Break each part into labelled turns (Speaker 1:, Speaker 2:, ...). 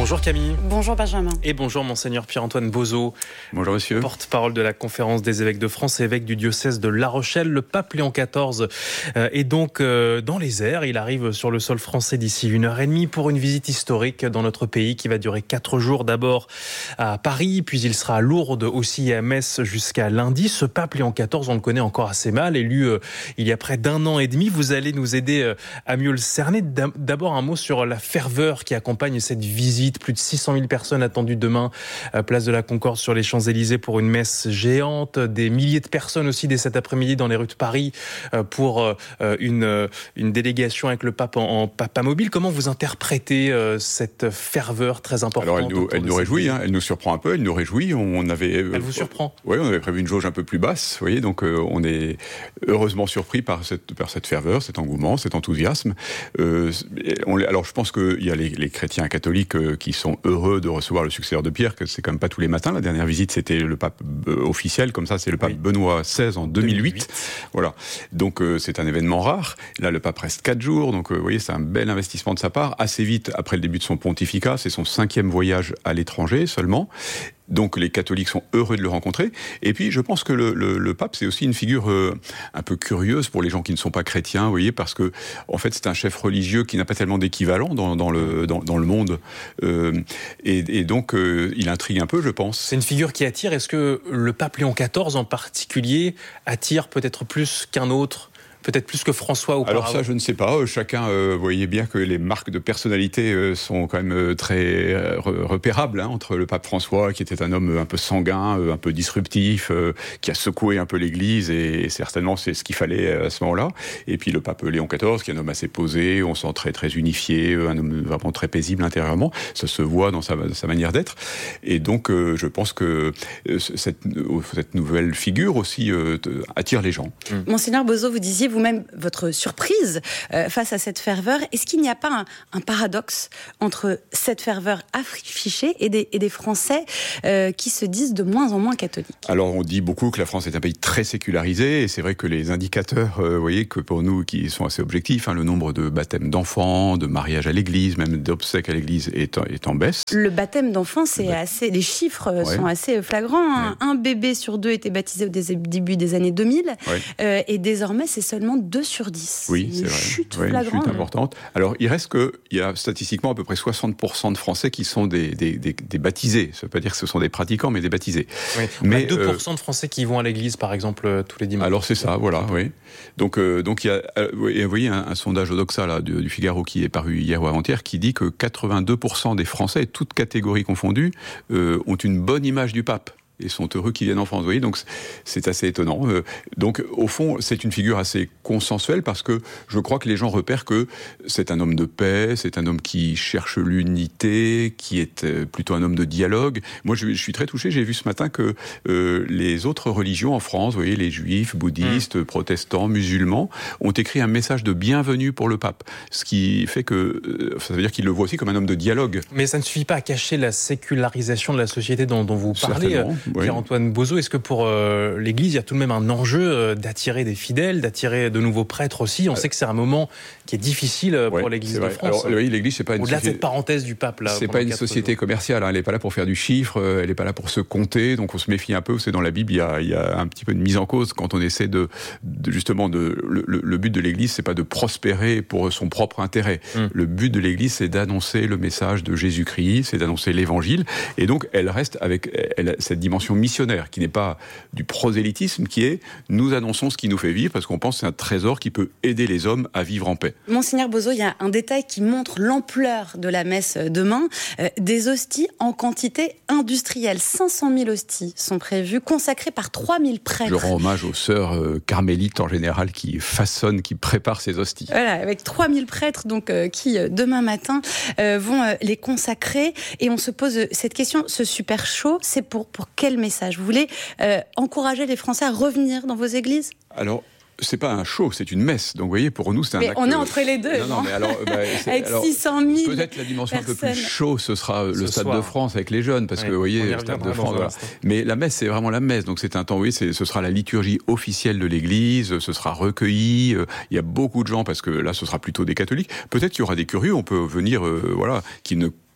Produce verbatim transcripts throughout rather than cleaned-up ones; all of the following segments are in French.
Speaker 1: Bonjour Camille.
Speaker 2: Bonjour Benjamin.
Speaker 1: Et bonjour Monseigneur Pierre-Antoine Bozo.
Speaker 3: Bonjour monsieur.
Speaker 1: Porte-parole de la Conférence des évêques de France, évêque du diocèse de La Rochelle. Le pape Léon quatorze est donc dans les airs. Il arrive sur le sol français d'ici une heure et demie pour une visite historique dans notre pays qui va durer quatre jours. D'abord à Paris, puis il sera à Lourdes, aussi à Metz jusqu'à lundi. Ce pape Léon quatorze, on le connaît encore assez mal, élu il y a près d'un an et demi. Vous allez nous aider à mieux le cerner. D'abord un mot sur la ferveur qui accompagne cette visite. Plus de six cent mille personnes attendues demain, place de la Concorde sur les Champs-Élysées pour une messe géante. Des milliers de personnes aussi dès cet après-midi dans les rues de Paris pour une, une délégation avec le pape en, en papamobile. Comment vous interprétez cette ferveur très importante?
Speaker 3: Alors elle nous, elle nous réjouit, hein, elle nous surprend un peu, elle nous réjouit. On avait,
Speaker 1: elle vous surprend?
Speaker 3: Oui, on avait prévu une jauge un peu plus basse, vous voyez, donc euh, on est heureusement surpris par cette, par cette ferveur, cet engouement, cet enthousiasme. Euh, on, alors je pense qu'il y a les, les chrétiens catholiques euh, qui sont heureux de recevoir le successeur de Pierre, que c'est quand même pas tous les matins. La dernière visite, c'était le pape euh, officiel, comme ça, c'est le pape oui. Benoît seize en deux mille huit. deux mille huit. Voilà. Donc euh, c'est un événement rare. Là, le pape reste quatre jours, donc euh, vous voyez, c'est un bel investissement de sa part. Assez vite, après le début de son pontificat, c'est son cinquième voyage à l'étranger seulement. Donc les catholiques sont heureux de le rencontrer. Et puis je pense que le, le, le pape, c'est aussi une figure euh, un peu curieuse pour les gens qui ne sont pas chrétiens, vous voyez, parce que en fait c'est un chef religieux qui n'a pas tellement d'équivalent dans, dans, le, dans, dans le monde. Euh, et, et donc euh, il intrigue un peu, je pense.
Speaker 1: C'est une figure qui attire. Est-ce que le pape Léon quatorze en particulier attire peut-être plus qu'un autre ? Peut-être plus que François auparavant.
Speaker 3: Alors ça, je ne sais pas. Chacun, euh, voyez bien que les marques de personnalité euh, sont quand même euh, très euh, repérables, hein, entre le pape François, qui était un homme un peu sanguin, euh, un peu disruptif, euh, qui a secoué un peu l'Église, et, et certainement c'est ce qu'il fallait à ce moment-là. Et puis le pape Léon quatorze, qui est un homme assez posé, on sent très très unifié, un homme vraiment très paisible intérieurement. Ça se voit dans sa, sa manière d'être. Et donc, euh, je pense que euh, cette, cette nouvelle figure aussi euh, attire les gens.
Speaker 2: Mmh. Monseigneur Bozo, vous disiez vous-même votre surprise euh, face à cette ferveur. Est-ce qu'il n'y a pas un, un paradoxe entre cette ferveur affichée et des, et des Français euh, qui se disent de moins en moins catholiques?
Speaker 3: Alors on dit beaucoup que la France est un pays très sécularisé, et c'est vrai que les indicateurs, euh, vous voyez, que pour nous qui sont assez objectifs, hein, le nombre de baptêmes d'enfants, de mariages à l'église, même d'obsèques à l'église est, est en baisse.
Speaker 2: Le baptême d'enfants, c'est bah... assez, les chiffres ouais. sont assez flagrants. Hein. Ouais. Un bébé sur deux était baptisé au début des années deux mille, ouais. euh, et désormais c'est seulement deux sur dix.
Speaker 3: Oui,
Speaker 2: c'est
Speaker 3: une
Speaker 2: vrai.
Speaker 3: Chute
Speaker 2: ouais,
Speaker 3: une chute importante. Alors, il reste qu'il y a statistiquement à peu près soixante pour cent de Français qui sont des, des, des, des baptisés. Ça ne veut pas dire que ce sont des pratiquants, mais des baptisés.
Speaker 1: Oui. Mais deux pour cent euh, de Français qui vont à l'église, par exemple, euh, tous les dimanches.
Speaker 3: Alors, c'est ça, voilà, oui. Donc, euh, donc il y a, euh, vous voyez, un, un sondage Odoxa là, du, du Figaro qui est paru hier ou avant-hier, qui dit que quatre-vingt-deux pour cent des Français, toutes catégories confondues, euh, ont une bonne image du pape et sont heureux qu'ils viennent en France. Vous voyez, donc c'est assez étonnant. Donc, au fond, c'est une figure assez consensuelle parce que je crois que les gens repèrent que c'est un homme de paix, c'est un homme qui cherche l'unité, qui est plutôt un homme de dialogue. Moi, je, je suis très touché. J'ai vu ce matin que euh, les autres religions en France, vous voyez, les juifs, bouddhistes, mmh. protestants, musulmans, ont écrit un message de bienvenue pour le pape. Ce qui fait que euh, ça veut dire qu'ils le voient aussi comme un homme de dialogue.
Speaker 1: Mais ça ne suffit pas à cacher la sécularisation de la société dont, dont vous parlez.
Speaker 3: Certainement. Oui.
Speaker 1: Pierre-Antoine Bozo, est-ce que pour euh, l'Église, il y a tout de même un enjeu euh, d'attirer des fidèles, d'attirer de nouveaux prêtres aussi? On sait que c'est un moment qui est difficile euh, pour
Speaker 3: ouais,
Speaker 1: l'Église de France.
Speaker 3: Alors, oui, l'Église, c'est pas une
Speaker 1: Au-delà
Speaker 3: société...
Speaker 1: de cette parenthèse du pape, là.
Speaker 3: C'est pas une société jours. commerciale, hein. Elle n'est pas là pour faire du chiffre, elle n'est pas là pour se compter, donc on se méfie un peu. C'est dans la Bible, il y a, il y a un petit peu de mise en cause quand on essaie de, de justement, de, le, le but de l'Église, c'est pas de prospérer pour son propre intérêt. Hum. Le but de l'Église, c'est d'annoncer le message de Jésus-Christ, c'est d'annoncer l'Évangile, et donc elle reste avec elle, cette dimension missionnaire qui n'est pas du prosélytisme, qui est nous annonçons ce qui nous fait vivre parce qu'on pense que c'est un trésor qui peut aider les hommes à vivre en paix.
Speaker 2: Monseigneur Bozo, il y a un détail qui montre l'ampleur de la messe demain. Euh, des hosties en quantité industrielle. cinq cent mille hosties sont prévues, consacrées par trois mille prêtres.
Speaker 3: Je rends hommage aux sœurs euh, carmélites en général qui façonnent, qui préparent ces hosties.
Speaker 2: Voilà, avec trois mille prêtres donc, euh, qui, euh, demain matin, euh, vont euh, les consacrer. Et on se pose cette question, ce super show, c'est pour, pour quel message? Vous voulez euh, encourager les Français à revenir dans vos églises?
Speaker 3: Alors, c'est pas un show, c'est une messe. Donc, vous voyez, pour nous, c'est un
Speaker 2: mais
Speaker 3: acte...
Speaker 2: on est entre les deux.
Speaker 3: Non, non, mais alors... Bah,
Speaker 2: avec
Speaker 3: alors,
Speaker 2: six cent mille
Speaker 3: peut-être la dimension
Speaker 2: personnes.
Speaker 3: un peu plus chaud, ce sera
Speaker 1: ce
Speaker 3: le Stade
Speaker 1: soir.
Speaker 3: de France avec les jeunes, parce
Speaker 1: oui,
Speaker 3: que, vous voyez, le Stade de France... Voilà. Mais la messe, c'est vraiment la messe. Donc, c'est un temps, oui, c'est, ce sera la liturgie officielle de l'Église, ce sera recueilli, il y a beaucoup de gens, parce que là, ce sera plutôt des catholiques. Peut-être qu'il y aura des curieux, on peut venir, euh, voilà, qui ne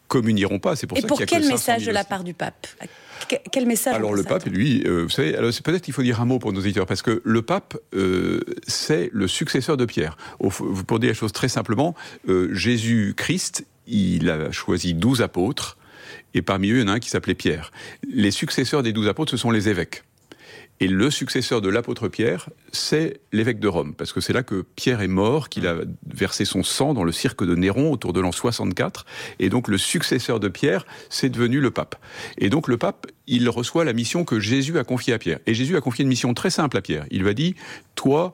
Speaker 3: communieront pas. C'est pour
Speaker 2: Et
Speaker 3: ça
Speaker 2: pour
Speaker 3: qu'il y a
Speaker 2: quel
Speaker 3: que
Speaker 2: message de la part du pape ? Quel message?
Speaker 3: Alors le pape, lui, euh, vous savez, alors c'est peut-être qu'il faut dire un mot pour nos auditeurs, parce que le pape, euh, c'est le successeur de Pierre. Au, pour dire les choses très simplement, euh, Jésus-Christ, il a choisi douze apôtres, et parmi eux, il y en a un qui s'appelait Pierre. Les successeurs des douze apôtres, ce sont les évêques. Et le successeur de l'apôtre Pierre, c'est l'évêque de Rome, parce que c'est là que Pierre est mort, qu'il a versé son sang dans le cirque de Néron autour de l'an soixante-quatre, et donc le successeur de Pierre, c'est devenu le pape. Et donc le pape, il reçoit la mission que Jésus a confiée à Pierre. Et Jésus a confié une mission très simple à Pierre. Il lui a dit, toi,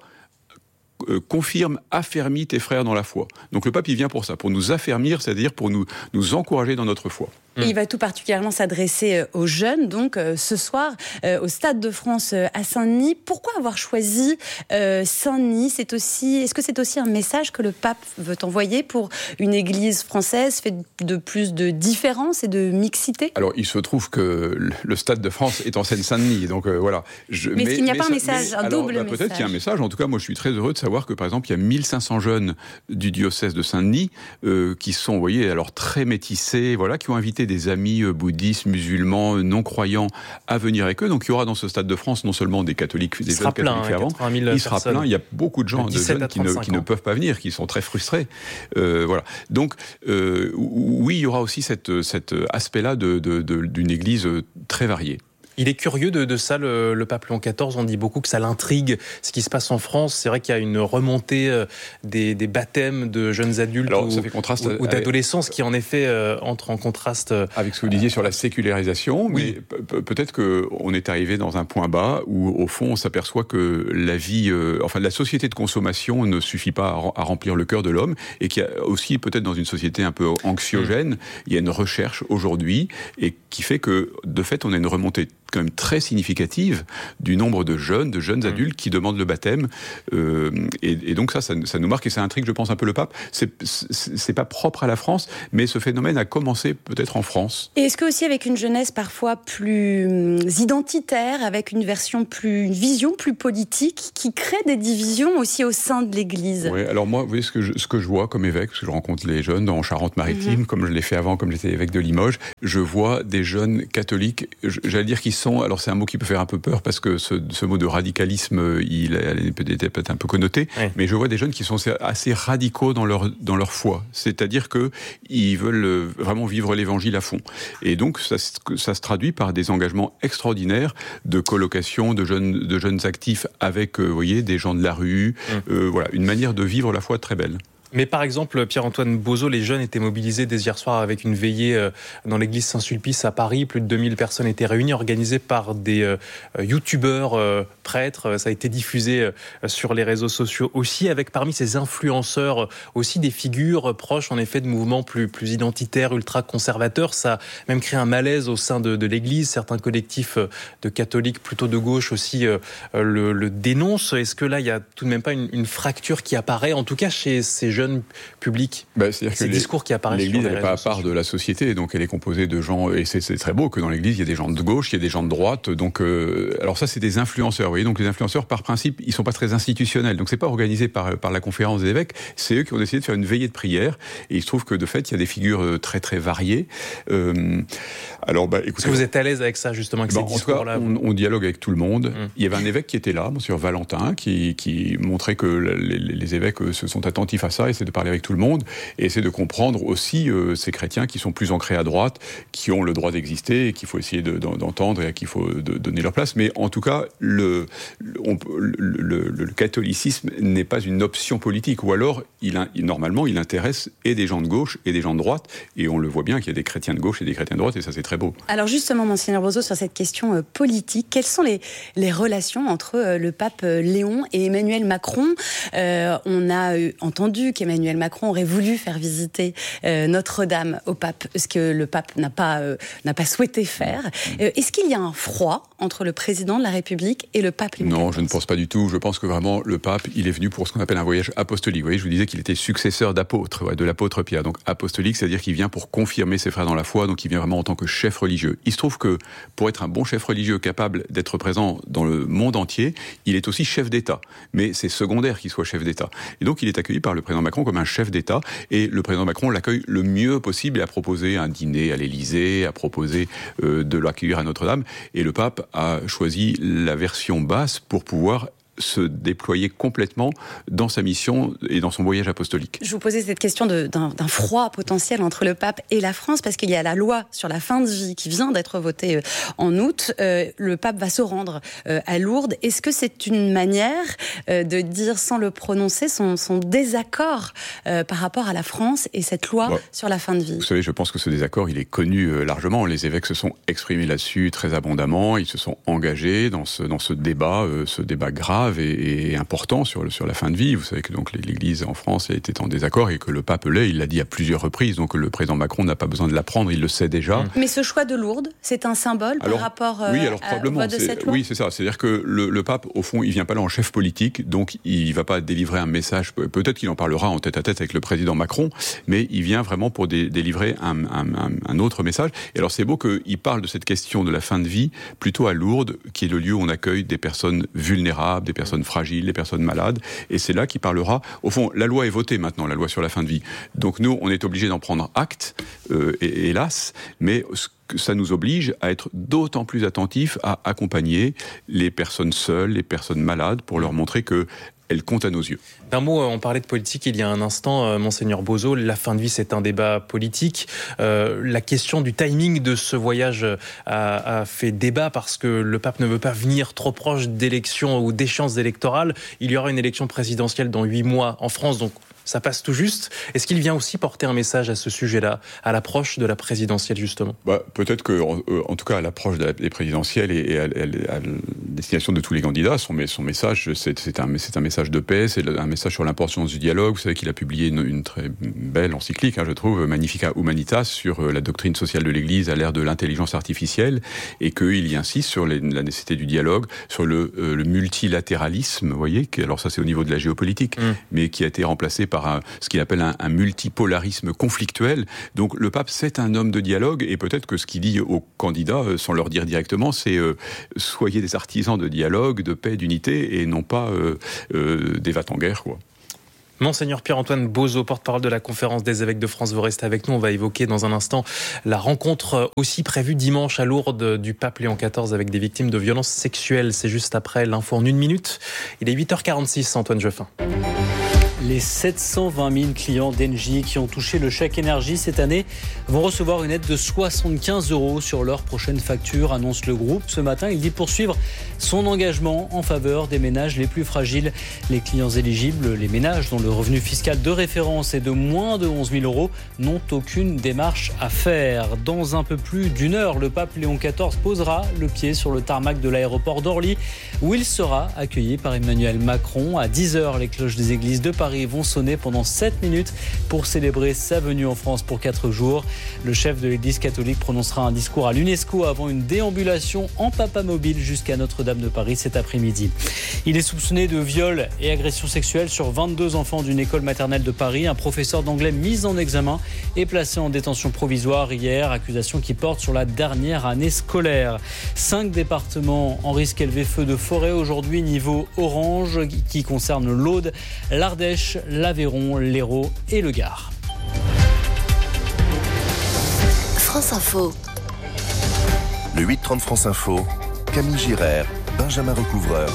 Speaker 3: euh, confirme, affermis tes frères dans la foi. Donc le pape, il vient pour ça, pour nous affermir, c'est-à-dire pour nous, nous encourager dans notre foi.
Speaker 2: Et il va tout particulièrement s'adresser aux jeunes, donc euh, ce soir, euh, au Stade de France euh, à Saint-Denis. Pourquoi avoir choisi euh, Saint-Denis ? C'est aussi, est-ce que c'est aussi un message que le pape veut envoyer pour une église française faite de plus de différence et de mixité ?
Speaker 3: Alors, il se trouve que le Stade de France est en Seine-Saint-Denis, donc euh, voilà. Je,
Speaker 2: mais, mais est-ce qu'il n'y a
Speaker 3: mais
Speaker 2: pas
Speaker 3: ça,
Speaker 2: un message,
Speaker 3: mais,
Speaker 2: un
Speaker 3: alors,
Speaker 2: double
Speaker 3: bah,
Speaker 2: message ?
Speaker 3: Peut-être qu'il y a un message. En tout cas, moi, je suis très heureux de savoir que, par exemple, il y a mille cinq cents jeunes du diocèse de Saint-Denis euh, qui sont, vous voyez, alors très métissés, voilà, qui ont invité des amis euh, bouddhistes, musulmans, non-croyants à venir avec eux. Donc il y aura dans ce Stade de France non seulement des catholiques, des jeunes catholiques fervents, il sera plein. Il y a beaucoup de gens, de jeunes qui ne, qui ne peuvent pas venir, qui sont très frustrés. Euh, voilà. Donc euh, oui, il y aura aussi cette, cet aspect-là de, de, de, d'une église très variée.
Speaker 1: Il est curieux de, de ça, le, le pape Léon quatorze. On dit beaucoup que ça l'intrigue, ce qui se passe en France. C'est vrai qu'il y a une remontée euh, des, des baptêmes de jeunes adultes
Speaker 3: Alors,
Speaker 1: ou,
Speaker 3: ça fait contraste
Speaker 1: ou, ou d'adolescents, ce qui en effet euh, entre en contraste. Euh,
Speaker 3: avec ce que vous disiez sur la sécularisation, oui. Mais pe- peut-être qu'on est arrivé dans un point bas où, au fond, on s'aperçoit que la vie, euh, enfin, la société de consommation ne suffit pas à, à remplir le cœur de l'homme, et qu'il y a aussi, peut-être dans une société un peu anxiogène, mmh. il y a une recherche aujourd'hui, et qui fait que, de fait, on a une remontée quand même très significative du nombre de jeunes, de jeunes mmh. adultes qui demandent le baptême. Euh, et, et donc ça, ça, ça nous marque et ça intrigue, je pense, un peu le pape. C'est, c'est, c'est pas propre à la France, mais ce phénomène a commencé peut-être en France.
Speaker 2: Et est-ce que aussi avec une jeunesse parfois plus identitaire, avec une version plus, une vision plus politique, qui crée des divisions aussi au sein de l'Église ?
Speaker 3: Oui, alors moi, vous voyez ce que je, ce que je vois comme évêque, parce que je rencontre les jeunes en Charente-Maritime, mmh. comme je l'ai fait avant, comme j'étais évêque de Limoges, je vois des jeunes catholiques, j'allais dire qu'ils sont, alors c'est un mot qui peut faire un peu peur parce que ce, ce mot de radicalisme, il est peut-être un peu connoté, oui. mais je vois des jeunes qui sont assez radicaux dans leur, dans leur foi. C'est-à-dire qu'ils veulent vraiment vivre l'évangile à fond. Et donc ça, ça se traduit par des engagements extraordinaires de colocation de jeunes, de jeunes actifs avec, vous voyez, des gens de la rue. Mmh. Euh, voilà, une manière de vivre la foi très belle.
Speaker 1: Mais par exemple, Pierre-Antoine Bozo, les jeunes étaient mobilisés dès hier soir avec une veillée dans l'église Saint-Sulpice à Paris. Plus de deux mille personnes étaient réunies, organisées par des euh, youtubeurs, euh, prêtres. Ça a été diffusé euh, sur les réseaux sociaux aussi, avec parmi ces influenceurs euh, aussi des figures proches en effet de mouvements plus, plus identitaires, ultra-conservateurs. Ça a même créé un malaise au sein de, de l'église. Certains collectifs euh, de catholiques plutôt de gauche aussi euh, le, le dénoncent. Est-ce que là, il n'y a tout de même pas une, une fracture qui apparaît, en tout cas chez ces jeunes public,
Speaker 3: bah, c'est-à-dire
Speaker 1: ces
Speaker 3: que
Speaker 1: discours
Speaker 3: les,
Speaker 1: qui apparaissent
Speaker 3: l'Église
Speaker 1: sur les
Speaker 3: n'est pas à part de la société, donc elle est composée de gens, et c'est, c'est très beau que dans l'Église il y a des gens de gauche, il y a des gens de droite, donc euh, alors ça c'est des influenceurs, vous voyez, donc les influenceurs par principe ils sont pas très institutionnels, donc c'est pas organisé par, par la conférence des évêques, c'est eux qui ont décidé de faire une veillée de prière, et il se trouve que de fait il y a des figures très très variées. Euh, alors bah écoutez,
Speaker 1: est-ce que vous êtes à l'aise avec ça justement, avec
Speaker 3: bah,
Speaker 1: ces discours-là?
Speaker 3: On, on dialogue avec tout le monde. Mmh. Il y avait un évêque qui était là, monsieur Valentin, qui, qui montrait que les, les évêques se sont attentifs à ça, essaient de parler avec tout le monde, et essayer de comprendre aussi euh, ces chrétiens qui sont plus ancrés à droite, qui ont le droit d'exister, et qu'il faut essayer de, d'entendre et à qui il faut de, donner leur place. Mais en tout cas, le, on, le, le, le catholicisme n'est pas une option politique, ou alors, il, il, normalement, il intéresse et des gens de gauche et des gens de droite, et on le voit bien qu'il y a des chrétiens de gauche et des chrétiens de droite, et ça c'est très beau.
Speaker 2: Alors justement, Monseigneur Bozo, sur cette question euh, politique, quelles sont les, les relations entre euh, le pape euh, Léon et Emmanuel Macron ? euh, On a euh, entendu qu'Emmanuel Macron aurait voulu faire visiter euh, Notre-Dame au pape, ce que le pape n'a pas, euh, n'a pas souhaité faire. Euh, est-ce qu'il y a un froid entre le président de la République et le pape Léon ?
Speaker 3: Non, je ne pense pas du tout. Je pense que vraiment, le pape, il est venu pour ce qu'on appelle un voyage apostolique. Vous voyez, je vous disais qu'il était successeur d'apôtre, ouais, de l'apôtre Pierre. Donc apostolique, c'est-à-dire qu'il vient pour confirmer ses frères dans la foi, donc il vient vraiment en tant que chef religieux. Il se trouve que pour être un bon chef religieux capable d'être présent dans le monde entier, il est aussi chef d'État. Mais c'est secondaire qu'il soit chef d'État. Et donc il est accueilli par le président Macron comme un chef d'État, et le président Macron l'accueille le mieux possible et a proposé un dîner à l'Élysée, a proposé euh, de l'accueillir à Notre-Dame, et le pape a choisi la version basse pour pouvoir se déployer complètement dans sa mission et dans son voyage apostolique.
Speaker 2: Je vous posais cette question de, d'un, d'un froid potentiel entre le pape et la France, parce qu'il y a la loi sur la fin de vie qui vient d'être votée en août. Euh, le pape va se rendre euh, à Lourdes. Est-ce que c'est une manière euh, de dire, sans le prononcer, son, son désaccord euh, par rapport à la France et cette loi ouais. sur la fin de vie ?
Speaker 3: Vous savez, je pense que ce désaccord, il est connu euh, largement. Les évêques se sont exprimés là-dessus très abondamment. Ils se sont engagés dans ce, dans ce débat, euh, ce débat grave Et, et important sur, le, sur la fin de vie. Vous savez que donc l'Église en France était en désaccord et que le pape l'est, il l'a dit à plusieurs reprises, donc le président Macron n'a pas besoin de l'apprendre, il le sait déjà.
Speaker 2: Mais ce choix de Lourdes, c'est un symbole
Speaker 3: alors,
Speaker 2: par rapport euh,
Speaker 3: oui, alors,
Speaker 2: à,
Speaker 3: probablement,
Speaker 2: au vote de cette loi ?
Speaker 3: Oui, c'est ça. C'est-à-dire que le, le pape, au fond, il vient pas là en chef politique, donc il va pas délivrer un message, peut-être qu'il en parlera en tête-à-tête avec le président Macron, mais il vient vraiment pour dé, délivrer un, un, un, un autre message. Et alors c'est beau qu'il parle de cette question de la fin de vie, plutôt à Lourdes, qui est le lieu où on accueille des personnes vulnérables, des personnes fragiles, des personnes malades, et c'est là qu'il parlera. Au fond, la loi est votée maintenant, la loi sur la fin de vie. Donc nous, on est obligés d'en prendre acte, euh, et, hélas, mais ça nous oblige à être d'autant plus attentifs à accompagner les personnes seules, les personnes malades, pour leur montrer que elle compte à nos yeux.
Speaker 1: D'un mot, on parlait de politique il y a un instant, euh, Monseigneur Bozo, la fin de vie c'est un débat politique. Euh, la question du timing de ce voyage a, a fait débat parce que le pape ne veut pas venir trop proche d'élections ou d'échéances électorales. Il y aura une élection présidentielle dans huit mois en France, donc ça passe tout juste. Est-ce qu'il vient aussi porter un message à ce sujet-là, à l'approche de la présidentielle, justement ?
Speaker 3: bah, Peut-être qu'en en tout cas, à l'approche des présidentielles et, et à, à, à la destination de tous les candidats, son, son message, c'est, c'est, un, c'est un message de paix, c'est un message sur l'importance du dialogue. Vous savez qu'il a publié une, une très belle encyclique, hein, je trouve, Magnificat Humanitas, sur la doctrine sociale de l'Église à l'ère de l'intelligence artificielle, et qu'il y insiste sur les, la nécessité du dialogue, sur le, euh, le multilatéralisme, vous voyez, que, alors ça c'est au niveau de la géopolitique, mmh. mais qui a été remplacé par par un, ce qu'il appelle un, un multipolarisme conflictuel. Donc le pape, c'est un homme de dialogue, et peut-être que ce qu'il dit aux candidats, euh, sans leur dire directement, c'est euh, soyez des artisans de dialogue, de paix, d'unité, et non pas euh, euh, des va-t-en-guerre, quoi.
Speaker 1: Monseigneur Pierre-Antoine Bozo, porte-parole de la Conférence des évêques de France, vous restez avec nous. On va évoquer dans un instant la rencontre aussi prévue dimanche à Lourdes du pape Léon quatorze avec des victimes de violences sexuelles. C'est juste après l'info en une minute. Il est huit heures quarante-six, Antoine Jeffin.
Speaker 4: Les sept cent vingt mille clients d'Engie qui ont touché le chèque énergie cette année vont recevoir une aide de soixante-quinze euros sur leur prochaine facture, annonce le groupe. Ce matin, il dit poursuivre son engagement en faveur des ménages les plus fragiles. Les clients éligibles, les ménages dont le revenu fiscal de référence est de moins de onze mille euros, n'ont aucune démarche à faire. Dans un peu plus d'une heure, le pape Léon quatorze posera le pied sur le tarmac de l'aéroport d'Orly, où il sera accueilli par Emmanuel Macron. À dix heures, les cloches des églises de Paris vont sonner pendant sept minutes pour célébrer sa venue en France pour quatre jours. Le chef de l'Église catholique prononcera un discours à l'UNESCO avant une déambulation en papamobile jusqu'à Notre-Dame de Paris cet après-midi. Il est soupçonné de viol et agression sexuelle sur vingt-deux enfants d'une école maternelle de Paris. Un professeur d'anglais mis en examen est placé en détention provisoire hier, accusation qui porte sur la dernière année scolaire. Cinq départements en risque élevé feu de forêt aujourd'hui, niveau orange, qui concerne l'Aude, l'Ardèche, l'Aveyron, l'Hérault et le Gard.
Speaker 5: France Info.
Speaker 6: Le huit trente France Info, Camille Girard, Benjamin Recouvreur.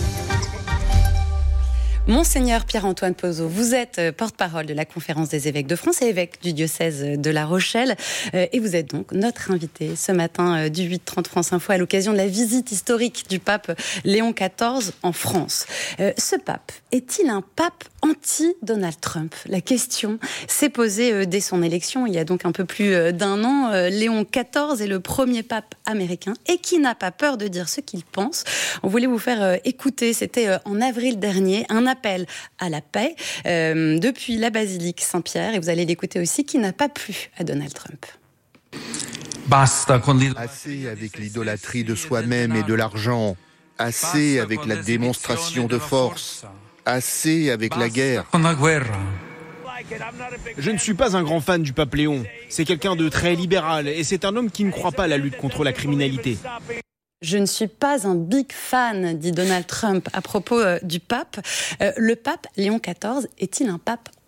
Speaker 2: Monseigneur Pierre-Antoine Bozo, vous êtes porte-parole de la Conférence des évêques de France et évêque du diocèse de La Rochelle. Et vous êtes donc notre invité ce matin du huit trente France Info à l'occasion de la visite historique du pape Léon quatorze en France. Ce pape, est-il un pape anti-Donald Trump ? La question s'est posée dès son élection, il y a donc un peu plus d'un an. Léon quatorze est le premier pape américain et qui n'a pas peur de dire ce qu'il pense. On voulait vous faire écouter, c'était en avril dernier, un appel à la paix euh, depuis la basilique Saint-Pierre, et vous allez l'écouter aussi, qui n'a pas plu à Donald Trump.
Speaker 7: Assez avec l'idolâtrie de soi-même et de l'argent, assez avec la démonstration de force, assez avec la guerre.
Speaker 8: Je ne suis pas un grand fan du pape Léon. C'est quelqu'un de très libéral et c'est un homme qui ne croit pas à la lutte contre la criminalité.
Speaker 2: Je ne suis pas un big fan, dit Donald Trump à propos euh, du pape. Euh, le pape Léon quatorze est-il un pape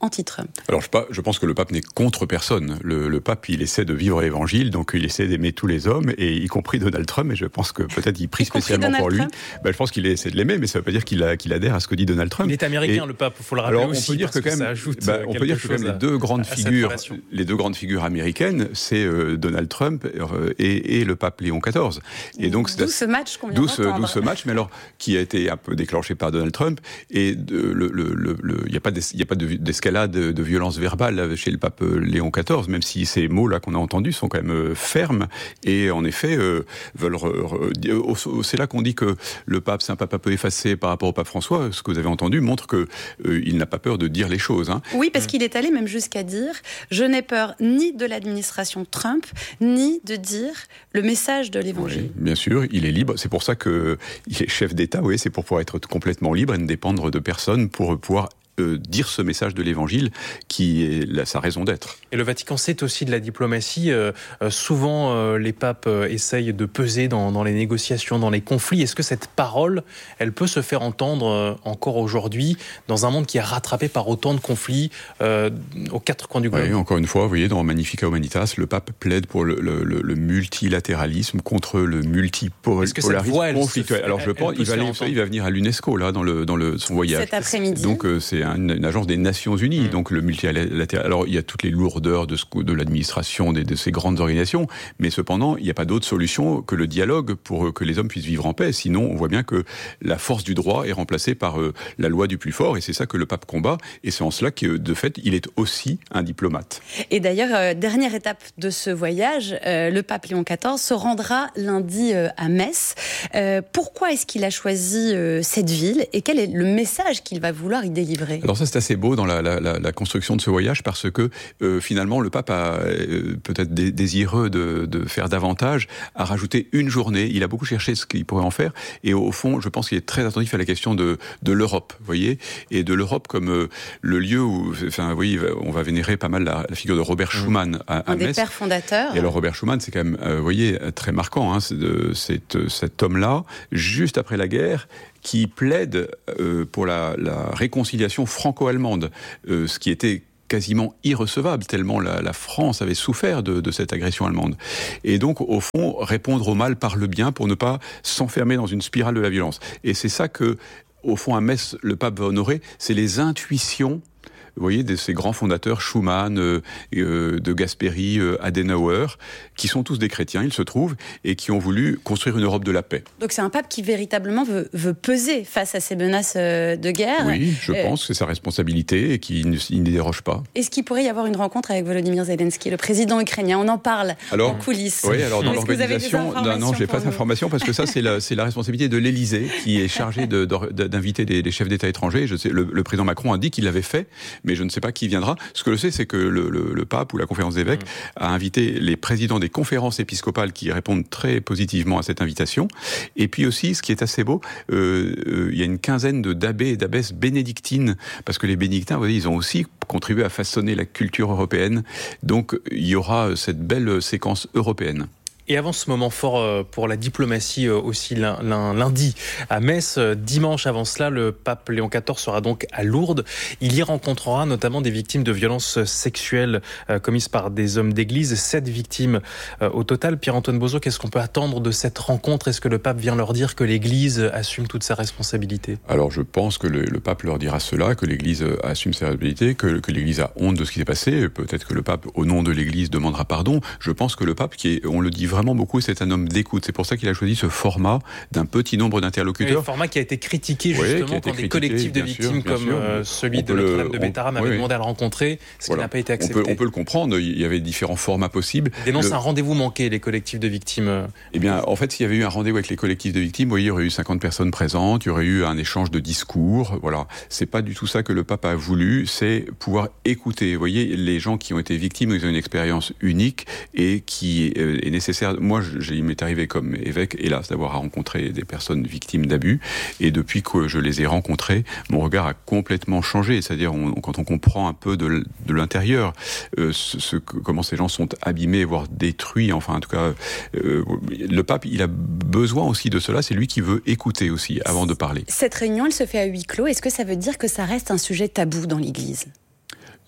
Speaker 2: anti-Trump.
Speaker 3: Alors je, je pense que le pape n'est contre personne. Le, le pape, il essaie de vivre l'évangile, donc il essaie d'aimer tous les hommes, et y compris Donald Trump, et je pense que peut-être il prie spécialement pour lui. Ben, je pense qu'il essaie de l'aimer, mais ça ne veut pas dire qu'il, a, qu'il adhère à ce que dit Donald Trump.
Speaker 1: Il est américain, et, le pape, il faut le rappeler
Speaker 3: alors,
Speaker 1: aussi,
Speaker 3: on peut dire
Speaker 1: parce que,
Speaker 3: que, quand même,
Speaker 1: ça ajoute
Speaker 3: bah, on peut dire que quand même les deux grandes
Speaker 1: à,
Speaker 3: figures,
Speaker 1: à
Speaker 3: les deux grandes figures américaines, c'est euh, Donald Trump euh, et, et le pape Léon quatorze. Et donc,
Speaker 2: d'où ce match qu'on vient
Speaker 3: d'où
Speaker 2: d'entendre.
Speaker 3: D'où ce match, mais alors, qui a été un peu déclenché par Donald Trump, et il n'y a pas, y a pas de, d'escalade de, de violence verbale chez le pape Léon quatorze, même si ces mots-là qu'on a entendus sont quand même fermes, et en effet, euh, veulent re, re, c'est là qu'on dit que le pape, c'est un pape un peu effacé par rapport au pape François. Ce que vous avez entendu montre qu'il euh, n'a pas peur de dire les choses. Hein.
Speaker 2: Oui, parce qu'il est allé même jusqu'à dire « Je n'ai peur ni de l'administration Trump, ni de dire le message de l'évangile.
Speaker 3: Oui, » bien sûr, il est libre. C'est pour ça qu'il est chef d'État, oui, c'est pour pouvoir être complètement libre et ne dépendre de personne pour pouvoir euh, dire ce message de l'Évangile qui est la, sa raison d'être.
Speaker 1: Et le Vatican, c'est aussi de la diplomatie. Euh, euh, souvent, euh, les papes euh, essayent de peser dans, dans les négociations, dans les conflits. Est-ce que cette parole, elle peut se faire entendre euh, encore aujourd'hui dans un monde qui est rattrapé par autant de conflits euh, aux quatre coins du globe?
Speaker 3: Oui, encore une fois, vous voyez, dans Magnificat Humanitas, le pape plaide pour le, le, le, le multilatéralisme contre le multipolarisme conflictuel. Alors, je pense, il va, aller, il va venir à l'UNESCO, là, dans, le, dans le, son voyage.
Speaker 2: Cet après-midi.
Speaker 3: Donc, euh, c'est une, une agence des Nations Unies, mmh. donc le multilatéral. Alors, il y a toutes les lourdeurs de, ce, de l'administration, de, de ces grandes organisations, mais cependant, il n'y a pas d'autre solution que le dialogue pour que les hommes puissent vivre en paix. Sinon, on voit bien que la force du droit est remplacée par euh, la loi du plus fort, et c'est ça que le pape combat, et c'est en cela que, de fait, il est aussi un diplomate.
Speaker 2: Et d'ailleurs, euh, dernière étape de ce voyage, euh, le pape Léon quatorze se rendra lundi euh, à Metz. Euh, pourquoi est-ce qu'il a choisi euh, cette ville, et quel est le message qu'il va vouloir y délivrer?
Speaker 3: Alors ça, c'est assez beau dans la, la, la, la construction de ce voyage, parce que euh, finalement, le pape a euh, peut-être dé- désireux de, de faire davantage, a rajouté une journée. Il a beaucoup cherché ce qu'il pourrait en faire, et au, au fond, je pense qu'il est très attentif à la question de, de l'Europe, vous voyez, et de l'Europe comme euh, le lieu où, enfin, vous voyez, on va vénérer pas mal la, la figure de Robert Schuman à, à
Speaker 2: Un
Speaker 3: Metz.
Speaker 2: des pères fondateurs.
Speaker 3: Et alors Robert Schuman, c'est quand même, euh, vous voyez, très marquant. Hein, c'est de, c'est, cet homme-là, juste après la guerre, qui plaide euh, pour la, la réconciliation franco-allemande, euh, ce qui était quasiment irrecevable, tellement la, la France avait souffert de, de cette agression allemande. Et donc, au fond, répondre au mal par le bien pour ne pas s'enfermer dans une spirale de la violence. Et c'est ça que, au fond, à Metz, le pape va honorer, c'est les intuitions, vous voyez, de ces grands fondateurs, Schuman, euh, euh, de Gasperi, euh, Adenauer, qui sont tous des chrétiens, il se trouve, et qui ont voulu construire une Europe de la paix.
Speaker 2: Donc c'est un pape qui véritablement veut, veut peser face à ces menaces de guerre.
Speaker 3: Oui, je
Speaker 2: euh,
Speaker 3: pense que c'est sa responsabilité et qu'il ne, il ne déroge pas.
Speaker 2: Est-ce qu'il pourrait y avoir une rencontre avec Volodymyr Zelensky, le président ukrainien? On en parle alors, en coulisses.
Speaker 3: Oui, alors dans l'organisation, non, non, j'ai pas d'informations parce que ça, c'est la, c'est la responsabilité de l'Élysée qui est chargée de, de, d'inviter des, des chefs d'État étrangers. Je sais, le, le président Macron a dit qu'il l'avait fait, mais je ne sais pas qui viendra. Ce que je sais, c'est que le, le, le pape ou la conférence d'évêques mmh. a invité les présidents des conférences épiscopales qui répondent très positivement à cette invitation. Et puis aussi, ce qui est assez beau, euh, euh, il y a une quinzaine de d'abbés et d'abbesses bénédictines, parce que les bénédictins, vous voyez, ils ont aussi contribué à façonner la culture européenne. Donc, il y aura cette belle séquence européenne.
Speaker 1: Et avant ce moment fort pour la diplomatie aussi lundi à Metz, dimanche avant cela, le pape Léon quatorze sera donc à Lourdes. Il y rencontrera notamment des victimes de violences sexuelles commises par des hommes d'église, sept victimes au total. Pierre-Antoine Bozo, qu'est-ce qu'on peut attendre de cette rencontre? Est-ce que le pape vient leur dire que l'Église assume toute sa responsabilité?
Speaker 3: Alors je pense que le, le pape leur dira cela, que l'Église assume sa responsabilité, que, que l'Église a honte de ce qui s'est passé. Peut-être que le pape, au nom de l'Église, demandera pardon. Je pense que le pape, qui est, on le dit vraiment beaucoup, c'est un homme d'écoute. C'est pour ça qu'il a choisi ce format d'un petit nombre d'interlocuteurs.
Speaker 1: Un format qui a été critiqué justement
Speaker 3: oui,
Speaker 1: quand
Speaker 3: critiqué,
Speaker 1: des collectifs de victimes sûr, comme euh, celui de Notre-Dame de Bétarame avaient
Speaker 3: oui,
Speaker 1: demandé à le rencontrer, ce
Speaker 3: voilà.
Speaker 1: qui n'a pas été accepté.
Speaker 3: On peut, on peut le comprendre, il y avait différents formats possibles.
Speaker 1: Il dénonce
Speaker 3: le...
Speaker 1: un rendez-vous manqué, les collectifs de victimes.
Speaker 3: Eh bien, en fait, s'il y avait eu un rendez-vous avec les collectifs de victimes, vous voyez, il y aurait eu cinquante personnes présentes, il y aurait eu un échange de discours, voilà. C'est pas du tout ça que le pape a voulu, c'est pouvoir écouter. Vous voyez, les gens qui ont été victimes, ils ont une expérience unique et qui est nécessaire. Moi, j'ai, il m'est arrivé comme évêque, hélas, d'avoir à rencontrer des personnes victimes d'abus. Et depuis que je les ai rencontrées, mon regard a complètement changé. C'est-à-dire, on, quand on comprend un peu de, de l'intérieur, euh, ce, ce, comment ces gens sont abîmés, voire détruits. Enfin, en tout cas, euh, le pape, il a besoin aussi de cela. C'est lui qui veut écouter aussi, avant de parler.
Speaker 2: Cette réunion, elle se fait à huis clos. Est-ce que ça veut dire que ça reste un sujet tabou dans l'Église ?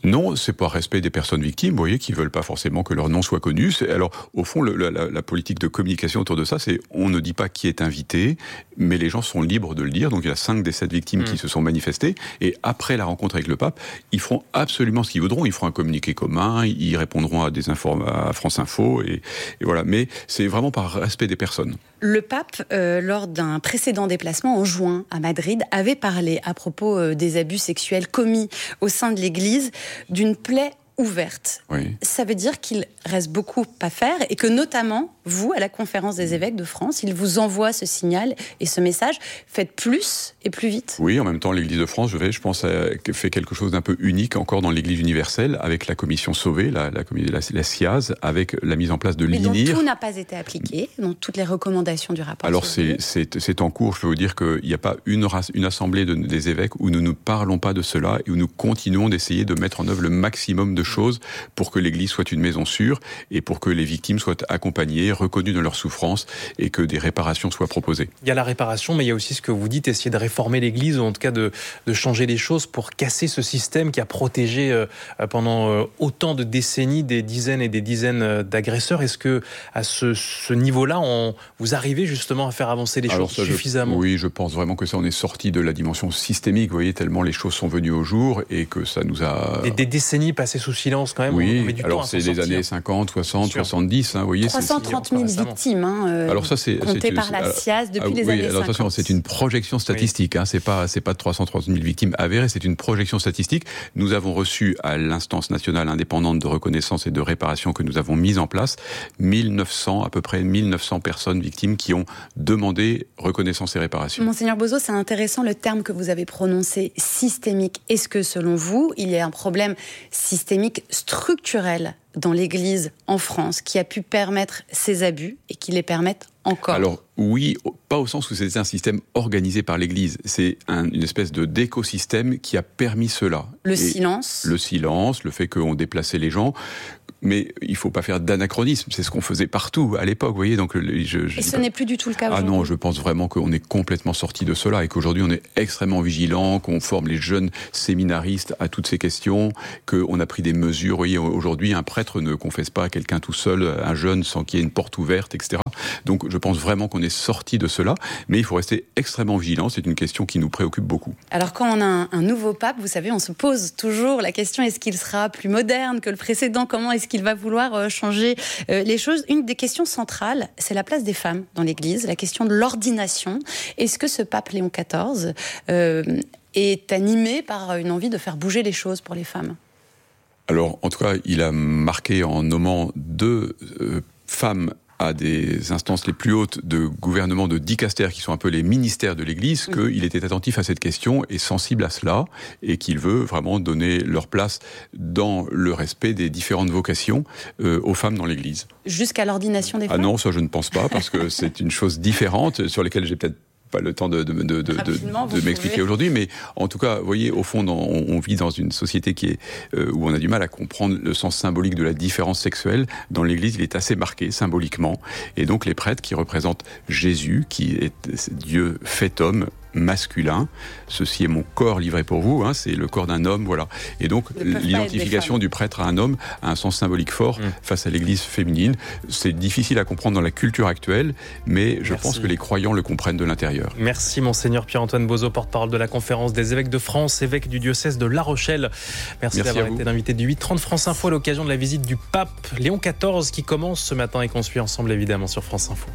Speaker 3: Non, c'est par respect des personnes victimes, vous voyez, qui veulent pas forcément que leur nom soit connu. C'est, alors, au fond, le, la, la politique de communication autour de ça, c'est on ne dit pas qui est invité, mais les gens sont libres de le dire. Donc, il y a cinq des sept victimes mmh. qui se sont manifestées. Et après la rencontre avec le pape, ils feront absolument ce qu'ils voudront. Ils feront un communiqué commun, ils répondront à des infos à France Info, et, et voilà. Mais c'est vraiment par respect des personnes.
Speaker 2: Le pape, euh, lors d'un précédent déplacement en juin à Madrid, avait parlé à propos euh, des abus sexuels commis au sein de l'Église d'une plaie ouverte.
Speaker 3: Oui.
Speaker 2: Ça veut dire qu'il reste beaucoup à faire et que notamment, vous, à la conférence des évêques de France, il vous envoie ce signal et ce message. Faites plus et plus vite.
Speaker 3: Oui, en même temps, l'Église de France, je, vais, je pense, a fait quelque chose d'un peu unique encore dans l'Église universelle avec la commission Sauvé, la, la, la, la C I A Z, avec la mise en place de l'I N I R.
Speaker 2: Mais dont tout n'a pas été appliqué, dans toutes les recommandations du rapport.
Speaker 3: Alors c'est, c'est, c'est en cours, je peux vous dire qu'il n'y a pas une, une assemblée de, des évêques où nous ne parlons pas de cela et où nous continuons d'essayer de mettre en œuvre le maximum de choses pour que l'Église soit une maison sûre et pour que les victimes soient accompagnées, reconnues dans leur souffrance et que des réparations soient proposées.
Speaker 1: Il y a la réparation, mais il y a aussi ce que vous dites, essayer de réformer l'Église, ou en tout cas de, de changer les choses pour casser ce système qui a protégé euh, pendant euh, autant de décennies des dizaines et des dizaines d'agresseurs. Est-ce que à ce, ce niveau-là, on, vous arrivez justement à faire avancer les
Speaker 3: Alors
Speaker 1: choses
Speaker 3: ça,
Speaker 1: suffisamment?
Speaker 3: je, Oui, je pense vraiment que ça, on est sorti de la dimension systémique, vous voyez, tellement les choses sont venues au jour et que ça nous a...
Speaker 1: Des, des décennies passées sous silence quand même.
Speaker 3: Oui,
Speaker 1: on met du
Speaker 3: alors
Speaker 1: temps à
Speaker 3: c'est
Speaker 1: s'en
Speaker 3: des
Speaker 1: sortir.
Speaker 3: années cinquante, soixante, soixante-dix, hein, vous voyez.
Speaker 2: trois cent trente mille victimes, hein, euh,
Speaker 3: alors ça, c'est,
Speaker 2: comptées
Speaker 3: c'est,
Speaker 2: par la C I A Z depuis
Speaker 3: ah,
Speaker 2: les
Speaker 3: oui,
Speaker 2: années
Speaker 3: alors, attention,
Speaker 2: cinquante.
Speaker 3: c'est une projection statistique, oui. hein, c'est pas, c'est pas trois cent trente mille victimes avérées, c'est une projection statistique. Nous avons reçu à l'instance nationale indépendante de reconnaissance et de réparation que nous avons mise en place, mille neuf cents, à peu près mille neuf cents personnes victimes qui ont demandé reconnaissance et réparation.
Speaker 2: Monseigneur Bozo, c'est intéressant le terme que vous avez prononcé, systémique. Est-ce que, selon vous, il y a un problème systémique structurel dans l'Église en France qui a pu permettre ces abus et qui les permettent encore?
Speaker 3: Alors oui, pas au sens où c'est un système organisé par l'Église. C'est un, une espèce de d'écosystème qui a permis cela.
Speaker 2: Le
Speaker 3: et
Speaker 2: silence.
Speaker 3: Le silence, le fait qu'on déplaçait les gens. Mais il ne faut pas faire d'anachronisme, c'est ce qu'on faisait partout à l'époque, vous voyez. Donc, je, je
Speaker 2: et ce
Speaker 3: pas...
Speaker 2: n'est plus du tout le cas aujourd'hui.
Speaker 3: Ah non, je pense vraiment qu'on est complètement sorti de cela et qu'aujourd'hui on est extrêmement vigilant, qu'on forme les jeunes séminaristes à toutes ces questions, qu'on a pris des mesures. Vous voyez, aujourd'hui, un prêtre ne confesse pas à quelqu'un tout seul, un jeune, sans qu'il y ait une porte ouverte, et cetera. Donc, je pense vraiment qu'on est sorti de cela, mais il faut rester extrêmement vigilant. C'est une question qui nous préoccupe beaucoup.
Speaker 2: Alors, quand on a un, un nouveau pape, vous savez, on se pose toujours la question, est-ce qu'il sera plus moderne que le précédent? Comment est-ce qu'il va vouloir changer les choses? Une des questions centrales, c'est la place des femmes dans l'Église, la question de l'ordination. Est-ce que ce pape Léon quatorze euh, est animé par une envie de faire bouger les choses pour les femmes?
Speaker 3: Alors, en tout cas, il a marqué en nommant deux euh, femmes à des instances les plus hautes de gouvernement de dicaster, qui sont un peu les ministères de l'Église, mmh. qu'il était attentif à cette question et sensible à cela, et qu'il veut vraiment donner leur place dans le respect des différentes vocations euh, aux femmes dans l'Église.
Speaker 2: Jusqu'à l'ordination des femmes?
Speaker 3: Ah non, ça je ne pense pas, parce que c'est une chose différente, sur laquelle j'ai peut-être pas le temps de, de, de, de, de, de m'expliquer aujourd'hui, mais en tout cas, vous voyez, au fond, dans, on, on vit dans une société qui est, euh, où on a du mal à comprendre le sens symbolique de la différence sexuelle. Dans l'Église, il est assez marqué symboliquement, et donc les prêtres qui représentent Jésus, qui est Dieu fait homme, masculin, ceci est mon corps livré pour vous, hein, c'est le corps d'un homme, voilà. Et donc l'identification du prêtre à un homme a un sens symbolique fort mmh. face à l'Église féminine. C'est difficile à comprendre dans la culture actuelle, mais je Merci. pense que les croyants le comprennent de l'intérieur.
Speaker 1: Merci Monseigneur Pierre-Antoine Bozo, porte-parole de la conférence des évêques de France, évêque du diocèse de La Rochelle. Merci, Merci d'avoir été l'invité du huit trente France Info à l'occasion de la visite du pape Léon quatorze qui commence ce matin et qu'on suit ensemble évidemment sur France Info.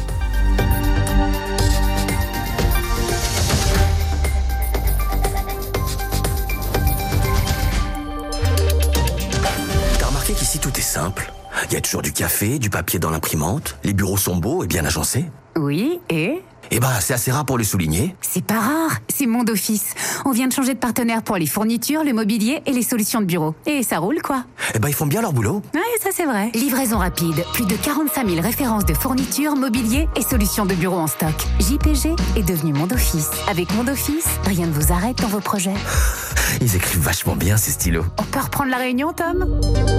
Speaker 9: Ici, tout est simple. Il y a toujours du café, du papier dans l'imprimante, les bureaux sont beaux et bien agencés.
Speaker 10: Oui, et
Speaker 9: Eh ben, c'est assez rare pour le souligner.
Speaker 10: C'est pas rare, c'est Monde Office. On vient de changer de partenaire pour les fournitures, le mobilier et les solutions de bureau. Et ça roule, quoi.
Speaker 9: Eh ben, ils font bien leur boulot.
Speaker 10: Ouais, ça c'est vrai. Livraison rapide, plus de quarante-cinq mille références de fournitures, mobilier et solutions de bureau en stock. J P G est devenu Monde Office. Avec Monde Office, rien ne vous arrête dans vos projets.
Speaker 9: Ils écrivent vachement bien, ces stylos.
Speaker 10: On peut reprendre la réunion, Tom ?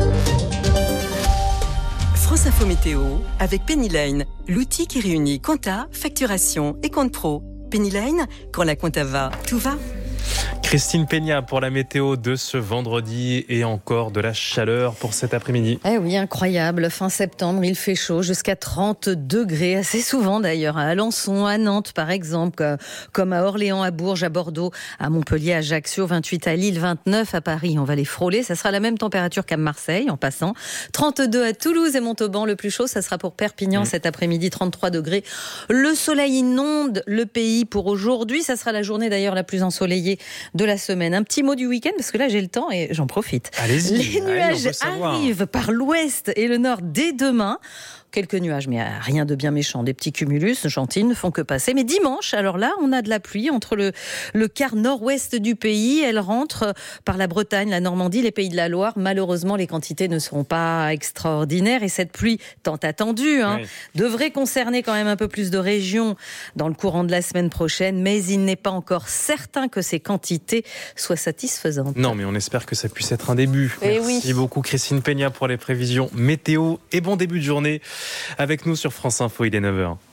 Speaker 11: France Info Météo avec Pennyline, l'outil qui réunit compta, facturation et compte pro. Pennyline, quand la compta va, tout va.
Speaker 1: Christine Peña pour la météo de ce vendredi et encore de la chaleur pour cet après-midi.
Speaker 12: Eh oui, incroyable. Fin septembre, il fait chaud, jusqu'à trente degrés, assez souvent d'ailleurs, à Alençon, à Nantes par exemple, comme à Orléans, à Bourges, à Bordeaux, à Montpellier, à Ajaccio, vingt-huit à Lille, vingt-neuf à Paris. On va les frôler. Ça sera la même température qu'à Marseille en passant. trente-deux à Toulouse et Montauban. Le plus chaud, ça sera pour Perpignan mmh. cet après-midi, trente-trois degrés. Le soleil inonde le pays pour aujourd'hui. Ça sera la journée d'ailleurs la plus ensoleillée de la semaine. Un petit mot du week-end, parce que là j'ai le temps et j'en profite.
Speaker 1: Allez-y.
Speaker 12: Les nuages
Speaker 1: allez,
Speaker 12: arrivent par l'ouest et le nord dès demain. Quelques nuages, mais rien de bien méchant. Des petits cumulus gentils ne font que passer. Mais dimanche, alors là, on a de la pluie entre le, le quart nord-ouest du pays. Elle rentre par la Bretagne, la Normandie, les Pays de la Loire. Malheureusement, les quantités ne seront pas extraordinaires. Et cette pluie, tant attendue, hein, oui. devrait concerner quand même un peu plus de régions dans le courant de la semaine prochaine. Mais il n'est pas encore certain que ces quantités soient satisfaisantes.
Speaker 1: Non, mais on espère que ça puisse être un début.
Speaker 12: Et
Speaker 1: Merci
Speaker 12: oui.
Speaker 1: beaucoup Christine Peña pour les prévisions météo et bon début de journée. Avec nous sur France Info, il est neuf heures.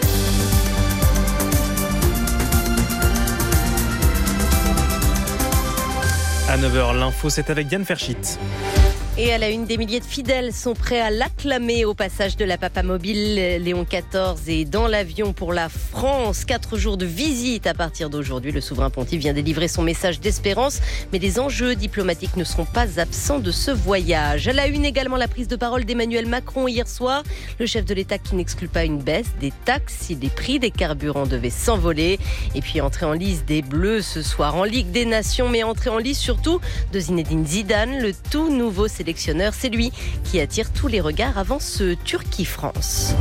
Speaker 1: À neuf heures, l'info, c'est avec Diane Ferchit.
Speaker 13: Et à la une, des milliers de fidèles sont prêts à l'acclamer au passage de la Papamobile. Léon quatorze est dans l'avion pour la France. Quatre jours de visite à partir d'aujourd'hui. Le souverain pontife vient délivrer son message d'espérance. Mais les enjeux diplomatiques ne seront pas absents de ce voyage. À la une également, la prise de parole d'Emmanuel Macron hier soir. Le chef de l'État qui n'exclut pas une baisse des taxes si les prix des carburants devaient s'envoler. Et puis entrée en lice des Bleus ce soir en Ligue des Nations. Mais entrée en lice surtout de Zinedine Zidane, le tout nouveau sélectionneur. C'est lui qui attire tous les regards avant ce Turquie-France.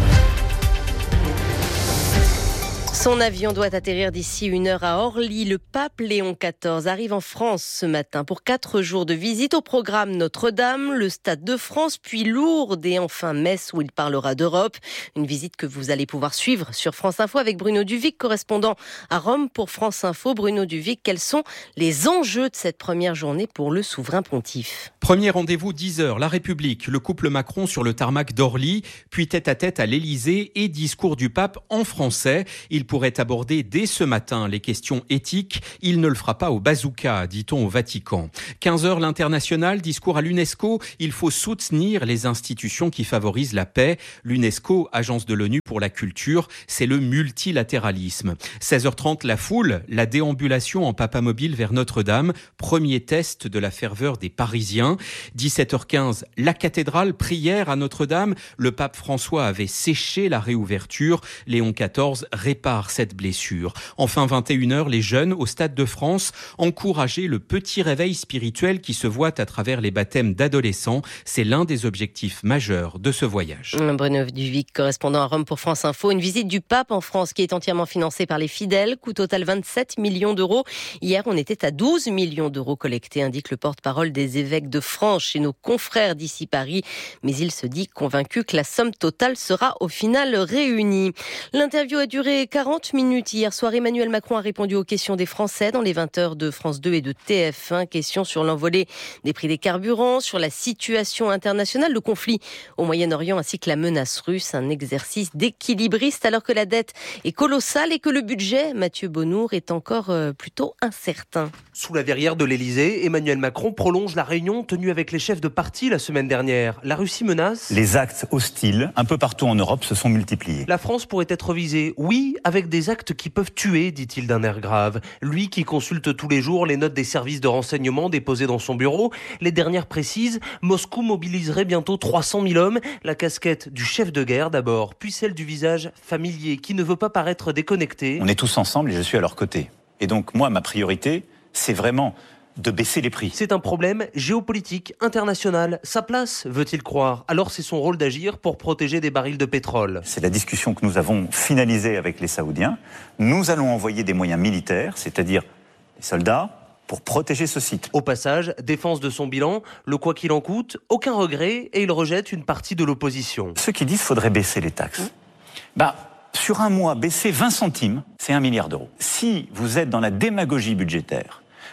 Speaker 13: Son avion doit atterrir d'ici une heure à Orly. Le pape Léon quatorze arrive en France ce matin pour quatre jours de visite. Au programme Notre-Dame, le Stade de France, puis Lourdes et enfin Metz où il parlera d'Europe. Une visite que vous allez pouvoir suivre sur France Info avec Bruno Duvic, correspondant à Rome pour France Info. Bruno Duvic, quels sont les enjeux de cette première journée pour le souverain pontife ?
Speaker 14: Premier rendez-vous dix heures, La République, le couple Macron sur le tarmac d'Orly, puis tête-à-tête à l'Élysée et discours du pape en français. Il pourrait aborder dès ce matin les questions éthiques. Il ne le fera pas au bazooka, dit-on au Vatican. quinze heures, l'International, discours à l'UNESCO. Il faut soutenir les institutions qui favorisent la paix. L'UNESCO, agence de l'ONU pour la culture, c'est le multilatéralisme. seize heures trente, la foule, la déambulation en papamobile vers Notre-Dame. Premier test de la ferveur des Parisiens. dix-sept heures quinze, la cathédrale, prière à Notre-Dame. Le pape François avait séché la réouverture. Léon quatorze répare cette blessure. Enfin, vingt et une heures, les jeunes au Stade de France, encourager le petit réveil spirituel qui se voit à travers les baptêmes d'adolescents. C'est l'un des objectifs majeurs de ce voyage.
Speaker 13: Bruno Duvic, correspondant à Rome pour France Info. Une visite du pape en France qui est entièrement financée par les fidèles, coût total vingt-sept millions d'euros. Hier, on était à douze millions d'euros collectés, indique le porte-parole des évêques de France chez nos confrères d'ici Paris. Mais il se dit convaincu que la somme totale sera au final réunie. L'interview a duré quarante minutes hier soir. Emmanuel Macron a répondu aux questions des Français dans les vingt heures de France deux et de T F un. Questions sur l'envolée des prix des carburants, sur la situation internationale, le conflit au Moyen-Orient ainsi que la menace russe. Un exercice d'équilibriste alors que la dette est colossale et que le budget, Mathieu Bonnour, est encore euh, plutôt incertain.
Speaker 15: Sous la verrière de l'Elysée, Emmanuel Macron prolonge la réunion tenue avec les chefs de parti la semaine dernière. La Russie menace.
Speaker 16: Les actes hostiles, un peu partout en Europe, se sont multipliés.
Speaker 15: La France pourrait être visée, oui, avec des actes qui peuvent tuer, dit-il d'un air grave. Lui qui consulte tous les jours les notes des services de renseignement déposées dans son bureau, les dernières précisent, Moscou mobiliserait bientôt trois cent mille hommes. La casquette du chef de guerre d'abord, puis celle du visage familier qui ne veut pas paraître déconnecté.
Speaker 16: On est tous ensemble et je suis à leur côté. Et donc moi, ma priorité, c'est vraiment de baisser les prix.
Speaker 15: C'est un problème géopolitique, international. Sa place, veut-il croire. Alors c'est son rôle d'agir pour protéger des barils de pétrole.
Speaker 16: C'est la discussion que nous avons finalisée avec les Saoudiens. Nous allons envoyer des moyens militaires, c'est-à-dire des soldats, pour protéger ce site.
Speaker 15: Au passage, défense de son bilan, le quoi qu'il en coûte, aucun regret, et il rejette une partie de l'opposition.
Speaker 16: Ceux qui disent qu'il faudrait baisser les taxes, mmh. bah, sur un mois, baisser vingt centimes, c'est un milliard d'euros. Si vous êtes dans la démagogie budgétaire,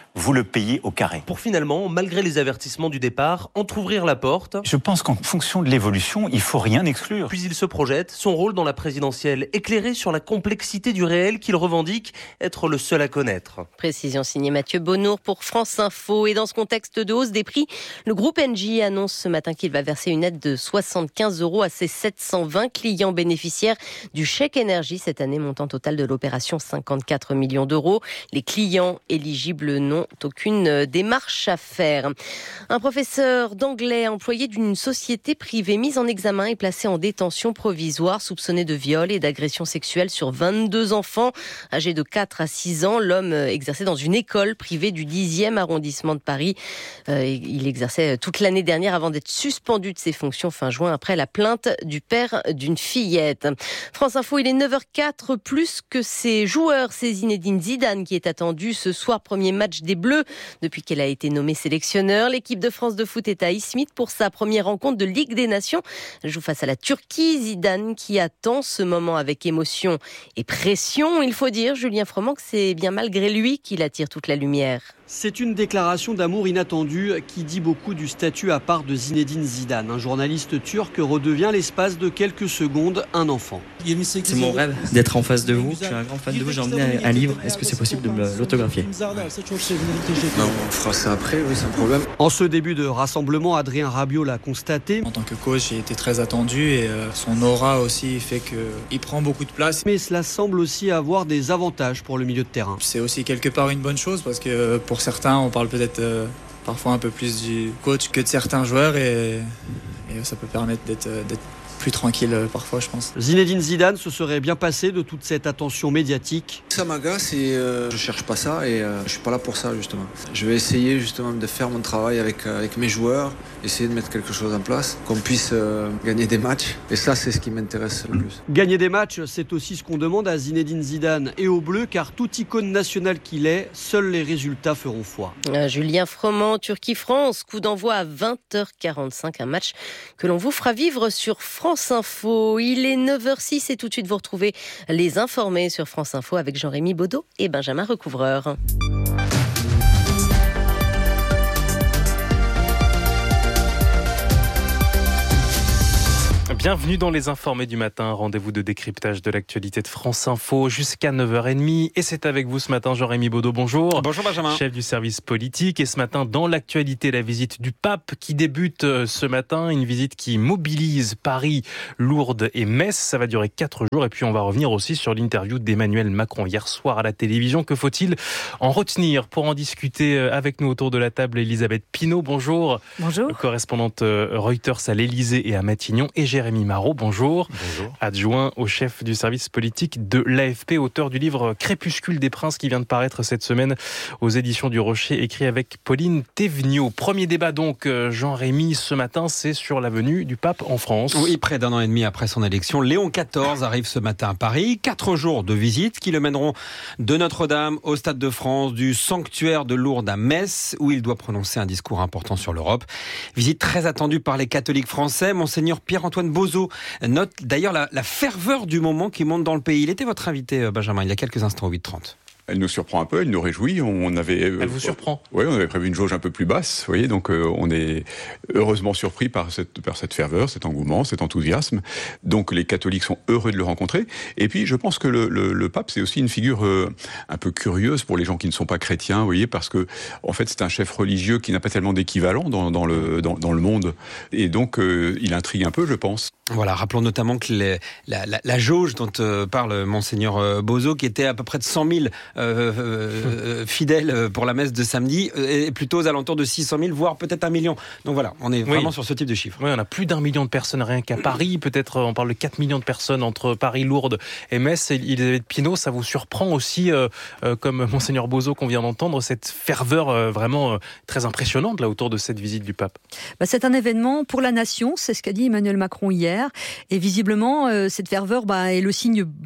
Speaker 16: vous le payez au carré.
Speaker 15: Pour finalement, malgré les avertissements du départ, entrouvrir la porte.
Speaker 16: Je pense qu'en fonction de l'évolution, il faut rien exclure.
Speaker 15: Puis il se projette, son rôle dans la présidentielle, éclairé sur la complexité du réel qu'il revendique être le seul à connaître.
Speaker 13: Précision signée Mathieu Bonnour pour France Info. Et dans ce contexte de hausse des prix, le groupe Engie annonce ce matin qu'il va verser une aide de soixante-quinze euros à ses sept cent vingt clients bénéficiaires du chèque énergie. Cette année, montant total de l'opération cinquante-quatre millions d'euros. Les clients éligibles n'ont aucune démarche à faire. Un professeur d'anglais employé d'une société privée mis en examen et placé en détention provisoire soupçonné de viol et d'agression sexuelle sur vingt-deux enfants âgés de quatre à six ans. L'homme exerçait dans une école privée du dixième arrondissement de Paris. Euh, il exerçait toute l'année dernière avant d'être suspendu de ses fonctions fin juin après la plainte du père d'une fillette. France Info, il est neuf heures quatre, plus que ses joueurs. C'est Zinedine Zidane qui est attendu ce soir, premier match des Bleus depuis qu'elle a été nommée sélectionneur. L'équipe de France de foot est à Izmit pour sa première rencontre de Ligue des Nations. Elle joue face à la Turquie. Zidane qui attend ce moment avec émotion et pression. Il faut dire, Julien Froment, que c'est bien malgré lui qu'il attire toute la lumière.
Speaker 17: C'est une déclaration d'amour inattendue qui dit beaucoup du statut à part de Zinedine Zidane. Un journaliste turc redevient l'espace de quelques secondes un enfant.
Speaker 18: C'est mon rêve d'être en face de vous. Je suis un grand fan de vous. J'ai emmené un livre. Est-ce que c'est possible de me l'autographier?
Speaker 19: Non, on fera ça après, oui, sans problème.
Speaker 17: En ce début de rassemblement, Adrien Rabiot l'a constaté.
Speaker 18: En tant que coach, j'ai été très attendu et euh, son aura aussi fait qu'il prend beaucoup de place.
Speaker 17: Mais cela semble aussi avoir des avantages pour le milieu de terrain.
Speaker 18: C'est aussi quelque part une bonne chose parce que pour certains, on parle peut-être euh, parfois un peu plus du coach que de certains joueurs et, et ça peut permettre d'être, d'être plus tranquille euh, parfois, je pense.
Speaker 17: Zinedine Zidane se serait bien passé de toute cette attention médiatique.
Speaker 19: Ça m'agace et euh, je cherche pas ça et euh, je suis pas là pour ça justement. Je vais essayer justement de faire mon travail avec, euh, avec mes joueurs, essayer de mettre quelque chose en place, qu'on puisse euh, gagner des matchs et ça c'est ce qui m'intéresse le plus.
Speaker 17: Gagner des matchs, c'est aussi ce qu'on demande à Zinedine Zidane et aux Bleus car toute icône nationale qu'il est, seuls les résultats feront foi.
Speaker 13: Euh, Julien Froment, Turquie-France, coup d'envoi à vingt heures quarante-cinq, un match que l'on vous fera vivre sur France Info. Il est neuf heures six et tout de suite vous retrouvez les informés sur France Info avec Jean-Rémy Baudot et Benjamin Recouvreur.
Speaker 1: Bienvenue dans les informés du matin, rendez-vous de décryptage de l'actualité de France Info jusqu'à neuf heures trente. Et c'est avec vous ce matin Jean-Rémy Baudot, bonjour.
Speaker 20: Bonjour Benjamin.
Speaker 1: Chef du service politique. Et ce matin, dans l'actualité, la visite du pape qui débute ce matin. Une visite qui mobilise Paris, Lourdes et Metz. Ça va durer quatre jours. Et puis on va revenir aussi sur l'interview d'Emmanuel Macron hier soir à la télévision. Que faut-il en retenir? Pour en discuter avec nous autour de la table, Elisabeth Pinault, bonjour.
Speaker 21: Bonjour.
Speaker 1: Correspondante Reuters à l'Élysée et à Matignon. Et Jérémy Marot, bonjour.
Speaker 20: Bonjour.
Speaker 1: Adjoint au chef du service politique de l'A F P, auteur du livre Crépuscule des Princes qui vient de paraître cette semaine aux éditions du Rocher, écrit avec Pauline Théveniot. Premier débat donc, Jean-Rémy, ce matin, c'est sur la venue du pape en France.
Speaker 20: Oui, près d'un an et demi après son élection, Léon quatorze arrive ce matin à Paris. Quatre jours de visite qui le mèneront de Notre-Dame au Stade de France, du sanctuaire de Lourdes à Metz, où il doit prononcer un discours important sur l'Europe. Visite très attendue par les catholiques français. Monseigneur Pierre-Antoine Bozo note d'ailleurs la, la ferveur du moment qui monte dans le pays. Il était votre invité, Benjamin, il y a quelques instants au huit trente.
Speaker 3: Elle nous surprend un peu, elle nous réjouit. On avait,
Speaker 1: elle vous surprend?
Speaker 3: Oui, on avait prévu une jauge un peu plus basse, vous voyez, donc euh, on est heureusement surpris par cette, par cette ferveur, cet engouement, cet enthousiasme. Donc les catholiques sont heureux de le rencontrer. Et puis je pense que le, le, le pape, c'est aussi une figure euh, un peu curieuse pour les gens qui ne sont pas chrétiens, vous voyez, parce que en fait c'est un chef religieux qui n'a pas tellement d'équivalent dans, dans, le, dans, dans le monde. Et donc euh, il intrigue un peu, je pense.
Speaker 20: Voilà, rappelons notamment que les, la, la, la jauge dont euh, parle Monseigneur Bozo, qui était à peu près de cent mille euh, euh, fidèles pour la messe de samedi, euh, est plutôt aux alentours de six cent mille, voire peut-être un million. Donc voilà, on est vraiment oui. sur ce type de chiffre.
Speaker 1: Oui, on a plus d'un million de personnes rien qu'à Paris. Peut-être on parle de quatre millions de personnes entre Paris, Lourdes et Metz. Elisabeth Pinault, ça vous surprend aussi, euh, euh, comme Monseigneur Bozo qu'on vient d'entendre, cette ferveur euh, vraiment euh, très impressionnante là autour de cette visite du pape?
Speaker 21: Bah, c'est un événement pour la nation, c'est ce qu'a dit Emmanuel Macron hier. Et visiblement, euh, cette ferveur bah, est le signe de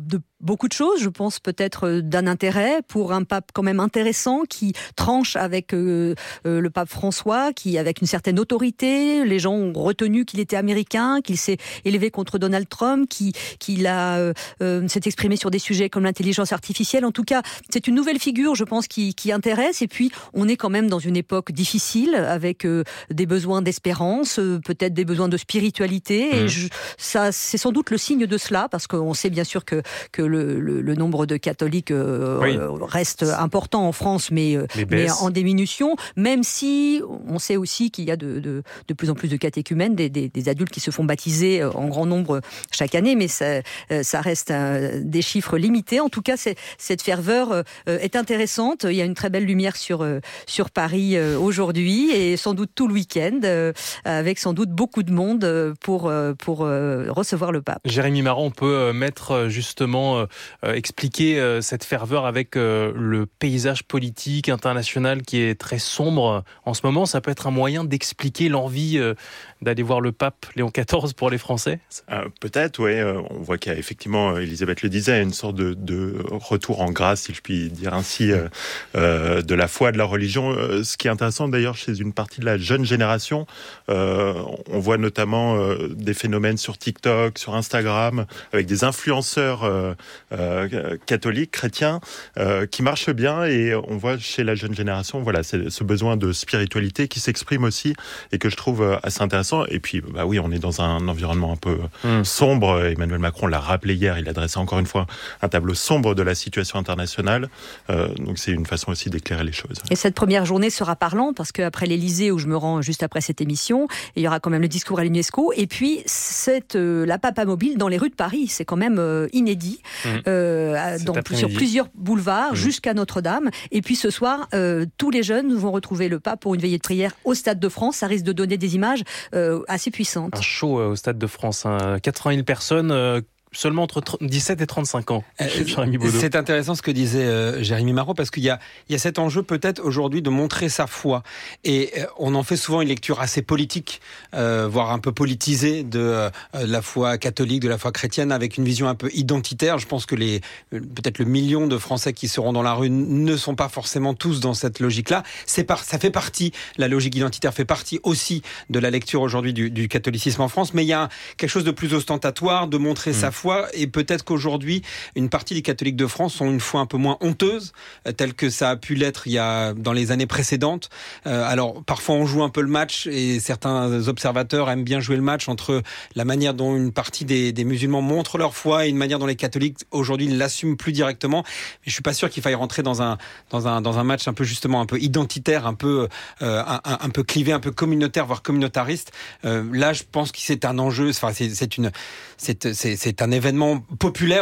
Speaker 21: beaucoup de choses. Je pense peut-être d'un intérêt pour un pape quand même intéressant qui tranche avec euh, euh, le pape François, qui avec une certaine autorité, les gens ont retenu qu'il était américain, qu'il s'est élevé contre Donald Trump, qui qu'il a euh, euh, s'est exprimé sur des sujets comme l'intelligence artificielle. En tout cas, c'est une nouvelle figure, je pense, qui, qui intéresse. Et puis, on est quand même dans une époque difficile, avec euh, des besoins d'espérance, euh, peut-être des besoins de spiritualité. Mmh. Et je, ça, c'est sans doute le signe de cela, parce qu'on sait bien sûr que que le, le, le nombre de catholiques euh, oui. reste important en France, mais, euh, mais en diminution. Même si on sait aussi qu'il y a de, de, de plus en plus de catéchumènes, des, des, des adultes qui se font baptiser en grand nombre chaque année, mais ça, ça reste un, des chiffres limités. En tout cas, c'est, cette ferveur est intéressante. Il y a une très belle lumière sur, sur Paris aujourd'hui et sans doute tout le week-end, avec sans doute beaucoup de monde pour, pour recevoir le pape.
Speaker 1: Jérémy Marron, on peut mettre justement, euh, expliquer cette ferveur avec le paysage politique international qui est très sombre en ce moment. Ça peut être un moyen d'expliquer l'envie d'aller voir le pape Léon quatorze pour les Français ?
Speaker 4: euh, Peut-être, oui. On voit qu'il y a effectivement, Elisabeth le disait, une sorte de, de retour en grâce, si je puis dire ainsi, euh, euh, de la foi, de la religion. Euh, ce qui est intéressant d'ailleurs chez une partie de la jeune génération, euh, on voit notamment euh, des phénomènes sur TikTok, sur Instagram, avec des influenceurs euh, euh, catholiques, chrétiens, euh, qui marchent bien, et on voit chez la jeune génération, voilà, c'est ce besoin de spiritualité qui s'exprime aussi et que je trouve assez intéressant. Et puis, bah oui, on est dans un environnement un peu mmh. sombre. Emmanuel Macron l'a rappelé hier, il a dressé encore une fois un tableau sombre de la situation internationale. Euh, donc c'est une façon aussi d'éclairer les choses.
Speaker 21: Et cette première journée sera parlante parce qu'après l'Élysée, où je me rends juste après cette émission, il y aura quand même le discours à l'UNESCO. Et puis, cette, euh, la Papa Mobile dans les rues de Paris, c'est quand même euh, inédit. Mmh. Euh, dans, sur plusieurs boulevards, mmh. jusqu'à Notre-Dame. Et puis ce soir, euh, tous les jeunes vont retrouver le pape pour une veillée de prière au Stade de France. Ça risque de donner des images euh, assez puissantes.
Speaker 1: Un show euh, au Stade de France, hein. quatre-vingt mille personnes... Euh... seulement entre dix-sept et trente-cinq ans.
Speaker 20: Euh, c'est intéressant ce que disait euh, Jérémy Marron, parce qu'il y a, il y a cet enjeu peut-être aujourd'hui de montrer sa foi. Et euh, on en fait souvent une lecture assez politique, euh, voire un peu politisée de euh, la foi catholique, de la foi chrétienne, avec une vision un peu identitaire. Je pense que les peut-être le million de Français qui seront dans la rue ne sont pas forcément tous dans cette logique-là. C'est par, ça fait partie, la logique identitaire fait partie aussi de la lecture aujourd'hui du, du catholicisme en France, mais il y a quelque chose de plus ostentatoire, de montrer mmh. sa foi. Et peut-être qu'aujourd'hui, une partie des catholiques de France ont une foi un peu moins honteuse, telle que ça a pu l'être il y a dans les années précédentes. Euh, alors, parfois, on joue un peu le match, et certains observateurs aiment bien jouer le match entre la manière dont une partie des, des musulmans montrent leur foi et une manière dont les catholiques, aujourd'hui, ne l'assument plus directement. Mais je suis pas sûr qu'il faille rentrer dans un, dans un, dans un match un peu, justement, un peu identitaire, un peu, euh, un, un peu clivé, un peu communautaire, voire communautariste. Euh, là, je pense que c'est un enjeu, enfin, c'est, c'est une, c'est, c'est, c'est un événement populaire